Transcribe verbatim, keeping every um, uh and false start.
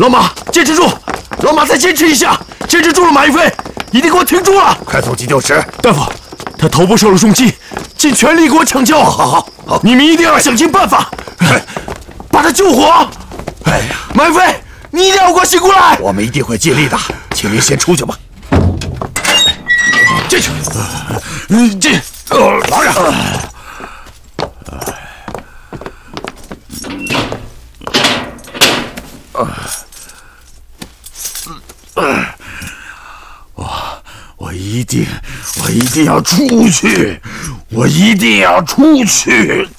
老马，坚持住！老马，再坚持一下，坚持住了，马一飞，一定给我挺住了！ 快送急救室！ 大夫，他头部受了重击，尽全力给我抢救！ 好好好， 你们一定要想尽办法，把他救活！ 哎呀， 马一飞，你一定要给我醒过来！ 我们一定会尽力的，请您先出去吧。 进去，嗯，进， 老让。我我一定我一定要出去，我一定要出去。